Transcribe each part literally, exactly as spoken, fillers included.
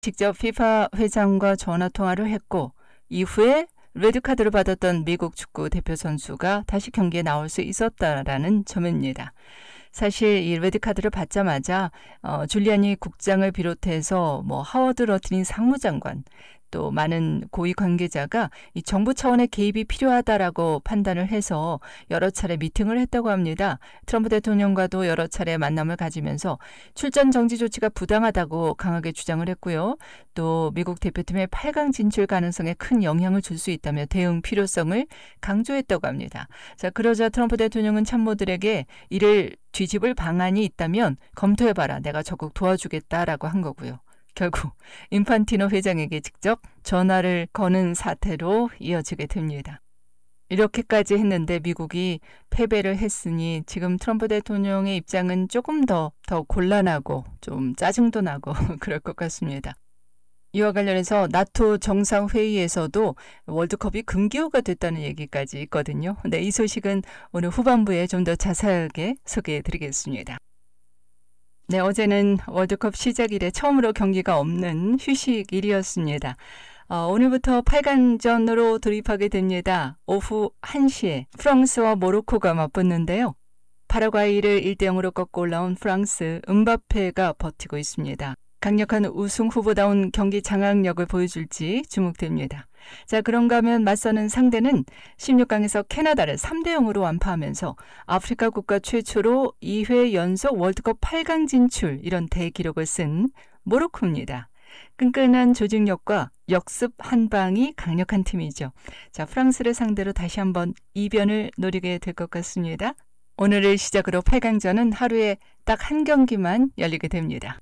직접 피파 회장과 전화 통화를 했고 이후에 레드카드를 받았던 미국 축구 대표 선수가 다시 경기에 나올 수 있었다라는 점입니다. 사실 이 레드카드를 받자마자 어, 줄리아니 국장을 비롯해서 뭐 하워드 러틀린 상무장관 또 많은 고위 관계자가 이 정부 차원의 개입이 필요하다라고 판단을 해서 여러 차례 미팅을 했다고 합니다. 트럼프 대통령과도 여러 차례 만남을 가지면서 출전 정지 조치가 부당하다고 강하게 주장을 했고요. 또 미국 대표팀의 팔 강 진출 가능성에 큰 영향을 줄 수 있다며 대응 필요성을 강조했다고 합니다. 자, 그러자 트럼프 대통령은 참모들에게 이를 뒤집을 방안이 있다면 검토해봐라. 내가 적극 도와주겠다라고 한 거고요. 결국 인판티노 회장에게 직접 전화를 거는 사태로 이어지게 됩니다. 이렇게까지 했는데 미국이 패배를 했으니 지금 트럼프 대통령의 입장은 조금 더, 더 곤란하고 좀 짜증도 나고 그럴 것 같습니다. 이와 관련해서 나토 정상회의에서도 월드컵이 금기호가 됐다는 얘기까지 있거든요. 네, 이 소식은 오늘 후반부에 좀 더 자세하게 소개해드리겠습니다. 네, 어제는 월드컵 시작일에 처음으로 경기가 없는 휴식일이었습니다. 어, 오늘부터 팔 강전으로 돌입하게 됩니다. 오후 한 시에 프랑스와 모로코가 맞붙는데요. 파라과이를 일 대 영으로 꺾고 올라온 프랑스 음바페가 버티고 있습니다. 강력한 우승 후보다운 경기 장악력을 보여줄지 주목됩니다. 자, 그런가 하면 맞서는 상대는 십육 강에서 캐나다를 삼 대 영으로 완파하면서 아프리카 국가 최초로 이 회 연속 월드컵 팔 강 진출 이런 대기록을 쓴 모로코입니다. 끈끈한 조직력과 역습 한 방이 강력한 팀이죠. 자, 프랑스를 상대로 다시 한번 이변을 노리게 될 것 같습니다. 오늘을 시작으로 팔 강전은 하루에 딱 한 경기만 열리게 됩니다.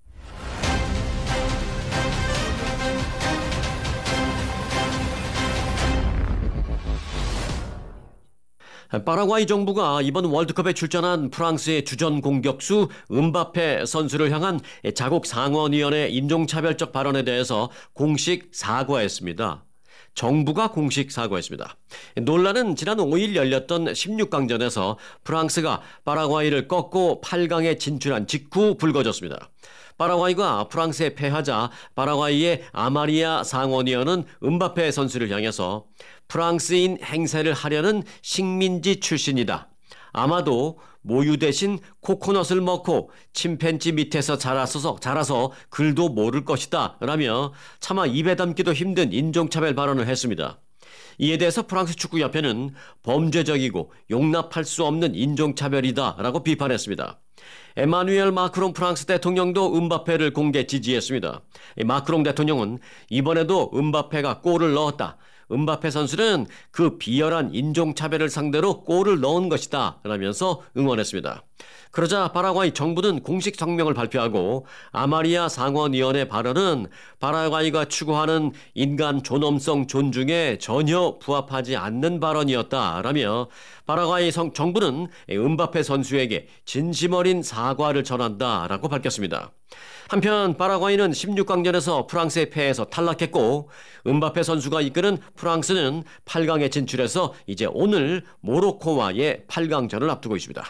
파라과이 정부가 이번 월드컵에 출전한 프랑스의 주전 공격수 음바페 선수를 향한 자국 상원위원회 인종차별적 발언에 대해서 공식 사과했습니다. 정부가 공식 사과했습니다. 논란은 지난 오 일 열렸던 십육 강전에서 프랑스가 파라과이를 꺾고 팔 강에 진출한 직후 불거졌습니다. 파라과이가 프랑스에 패하자 파라과이의 아마리아 상원의원은 음바페 선수를 향해서 프랑스인 행세를 하려는 식민지 출신이다. 아마도 모유 대신 코코넛을 먹고 침팬지 밑에서 자라서, 자라서 글도 모를 것이다 라며 차마 입에 담기도 힘든 인종차별 발언을 했습니다. 이에 대해서 프랑스 축구협회는 범죄적이고 용납할 수 없는 인종차별이다 라고 비판했습니다. 에마누엘 마크롱 프랑스 대통령도 음바페를 공개 지지했습니다. 마크롱 대통령은 이번에도 음바페가 골을 넣었다. 음바페 선수는 그 비열한 인종차별을 상대로 골을 넣은 것이다 라면서 응원했습니다. 그러자 파라과이 정부는 공식 성명을 발표하고 아마리아 상원위원회 발언은 파라과이가 추구하는 인간 존엄성 존중에 전혀 부합하지 않는 발언이었다라며 파라과이 성, 정부는 음바페 선수에게 진심 어린 사과를 전한다라고 밝혔습니다. 한편 파라과이는 십육 강전에서 프랑스에 패해서 탈락했고 음바페 선수가 이끄는 프랑스는 팔 강에 진출해서 이제 오늘 모로코와의 팔 강전을 앞두고 있습니다.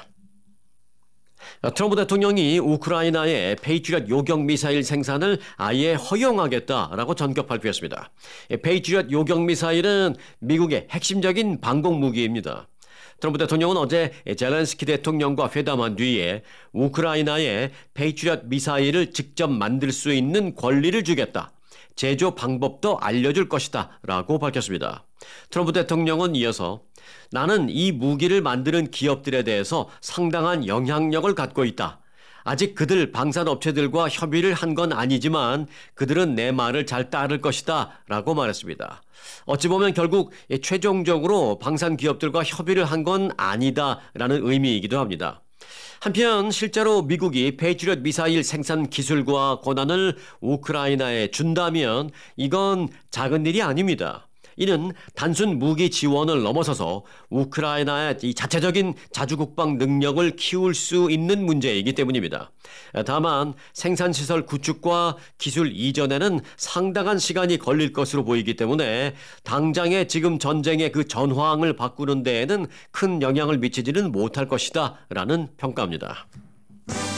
트럼프 대통령이 우크라이나의 페이트리엇 요격 미사일 생산을 아예 허용하겠다라고 전격 발표했습니다. 페이트리엇 요격 미사일은 미국의 핵심적인 방공 무기입니다. 트럼프 대통령은 어제 젤렌스키 대통령과 회담한 뒤에 우크라이나에 페이트리엇 미사일을 직접 만들 수 있는 권리를 주겠다. 제조 방법도 알려줄 것이다 라고 밝혔습니다. 트럼프 대통령은 이어서 나는 이 무기를 만드는 기업들에 대해서 상당한 영향력을 갖고 있다. 아직 그들 방산업체들과 협의를 한 건 아니지만 그들은 내 말을 잘 따를 것이다 라고 말했습니다. 어찌 보면 결국 최종적으로 방산 기업들과 협의를 한 건 아니다 라는 의미이기도 합니다. 한편 실제로 미국이 페이트리엇 미사일 생산 기술과 권한을 우크라이나에 준다면 이건 작은 일이 아닙니다. 이는 단순 무기 지원을 넘어서서 우크라이나의 이 자체적인 자주국방 능력을 키울 수 있는 문제이기 때문입니다. 다만 생산시설 구축과 기술 이전에는 상당한 시간이 걸릴 것으로 보이기 때문에 당장의 지금 전쟁의 그 전황을 바꾸는 데에는 큰 영향을 미치지는 못할 것이다 라는 평가입니다.